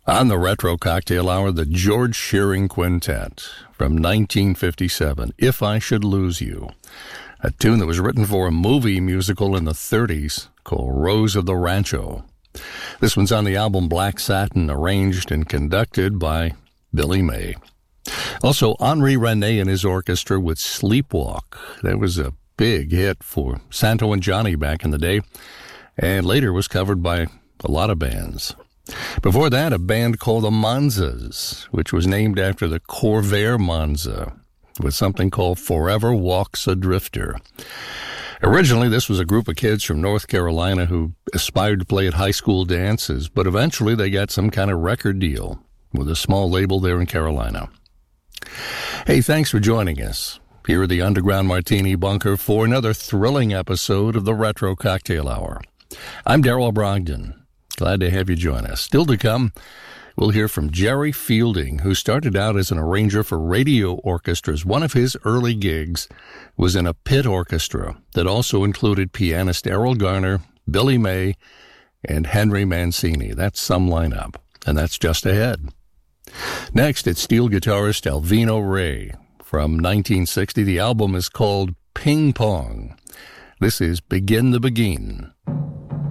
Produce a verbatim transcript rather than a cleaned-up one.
On the Retro Cocktail Hour, the George Shearing Quintet from nineteen fifty-seven, If I Should Lose You, a tune that was written for a movie musical in the thirties called Rose of the Rancho. This one's on the album Black Satin, arranged and conducted by Billy May. Also, Henri René and his orchestra with Sleepwalk. That was a big hit for Santo and Johnny back in the day, and later was covered by a lot of bands. Before that, a band called the Monzas, which was named after the Corvair Monza, with something called Forever Walks a Drifter. Originally, this was a group of kids from North Carolina who aspired to play at high school dances, but eventually they got some kind of record deal with a small label there in Carolina. Hey, thanks for joining us here at the Underground Martini Bunker for another thrilling episode of the Retro Cocktail Hour. I'm Darrell Brogdon. Glad to have you join us. Still to come, we'll hear from Jerry Fielding, who started out as an arranger for radio orchestras. One of his early gigs was in a pit orchestra that also included pianist Errol Garner, Billy May, and Henry Mancini. That's some lineup, and that's just ahead. Next, it's steel guitarist Alvino Rey. From nineteen sixty, the album is called Ping Pong. This is Begin the Begin.